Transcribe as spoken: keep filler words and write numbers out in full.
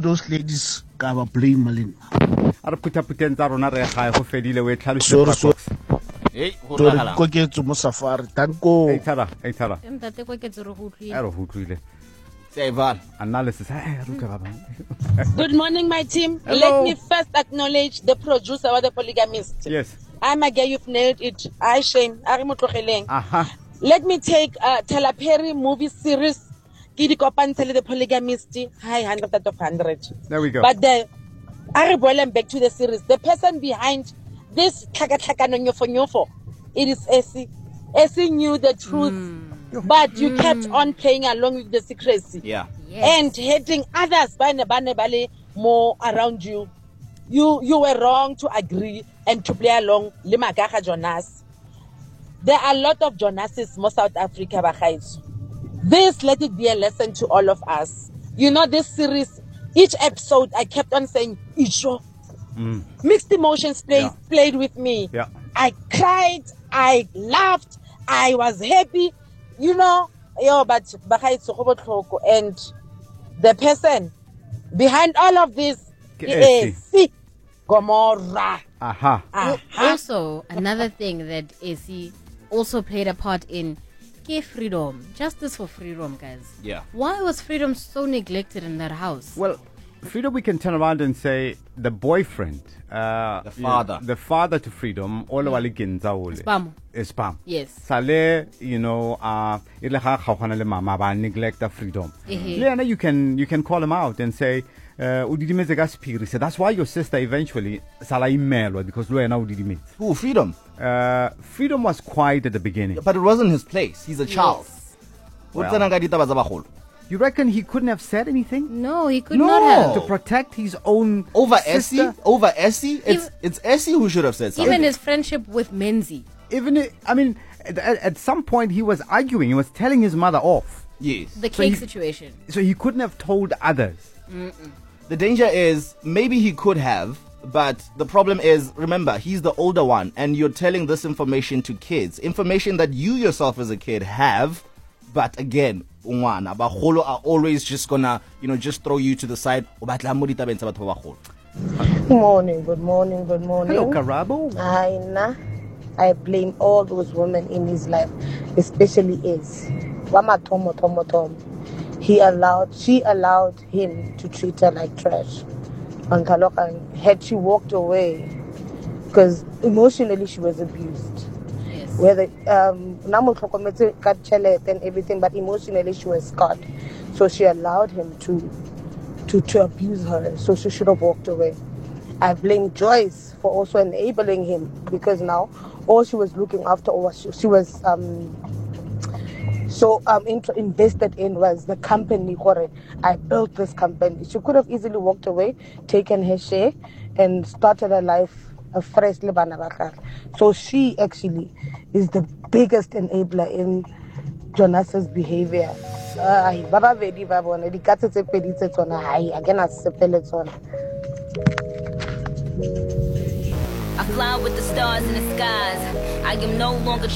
those ladies ka ba blame malin. Ara puta putenza rona re ga go fedile we Sorry, tlhalose sorry. Hey, go Sorry, ragala. ko ke tso mo safari. Tanko. Hey thara, hey thara. Ntate kwa ke tsere go utlwile. Ero go tlile. Sevan. Analysis. Hey, ruka baba. Good morning, my team. Hello. Let me first acknowledge the producer of the Polygamist. Yes. I'm again, you've nailed it. I shame. Ari motlogeleng. Aha. Let me take uh, Tyler Perry movie series. Ki di kopantse le the Polygamist. Hi, one hundred out of one hundred. There we go. But the Ari Boylan, back to the series. The person behind this tlhaka tlhakano nyofo nyofo, it is Essie. Essie knew the truth, but you kept on playing along with the secrecy. Yeah. And hating others bane bane bale more around you. You you were wrong to agree and to play along le Magaga Jonas. There are a lot of Jonases in South Africa, bagaetso. This let it be a lesson to all of us. You know, this series, each episode I kept on saying Isho. Mm. Mixed emotions played Yeah. played with me. Yeah. I cried, I laughed, I was happy, you know, yo, but bagaetso go botlhoko. And the person behind all of this Ke is si Gomorrah. Aha. Aha. Also, another thing that Essie also played a part in, ke freedom, justice for freedom, guys. Yeah. Why was freedom so neglected in that house? Well, Freedom, we can turn around and say the boyfriend, uh, The you know, father. the father to Freedom, all wali ginzaole. Spam. Spam. Yes. Sale, you know, uh, ile ga gaugana le mama ba neglect the Freedom. Ehe. Le yena, you can you can call him out and say, uh, udidimetse ka sephiri se. That's why your sister eventually sala imelwa because lo yena udidimetse. Who? Freedom. Uh, Freedom was quiet at the beginning. But it wasn't his place. He's a child. Well. Well. Well. You reckon he couldn't have said anything? No, he could No. not have. To protect his own Over sister? Essie? Over Essie? It's Even- it's Essie who should have said something. Even his friendship with Menzi. Even i- I mean, at, at some point he was arguing. He was telling his mother off, Yes. The So cake he- situation. so he couldn't have told others. The danger is maybe he could have, but the problem is, remember, he's the older one, and you're telling this information to kids. Information that you yourself as a kid have, but again, ungwana, bagolo are always just gonna, you know, just throw you to the side. Good morning, good morning, good morning. Hello, Karabo. Hi, nah. I blame all those women in his life, especially Ace. Wama Tomo Tomo Tom. He allowed, she allowed him to treat her like trash. And Kalokan, had she walked away, because emotionally she was abused. Yes. Whether um and everything, but emotionally she was scarred. So she allowed him to to to abuse her. So she should have walked away. I blame Joyce for also enabling him, because now all she was looking after, or she, she was um so um inter- invested in was the company. Gore. I built this company. She could have easily walked away, taken her share, and started her life afresh. So she actually is the biggest enabler in Jonas's behavior. Ai baba vedi ba bona dikatse tse pedi tse tsona hai a kena sepele tsona. I fly with the stars in the skies. I am no longer